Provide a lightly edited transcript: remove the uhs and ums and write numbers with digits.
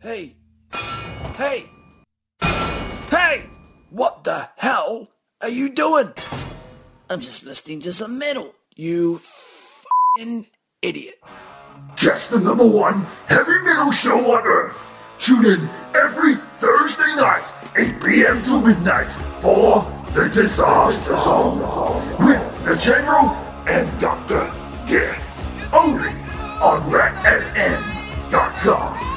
Hey! Hey! Hey! What the hell are you doing? I'm just listening to some metal, you f***ing idiot. Just the number one heavy metal show on Earth. Tune in every Thursday night, 8 p.m. to midnight, for The Disaster Zone with the General and Dr. Death. Only on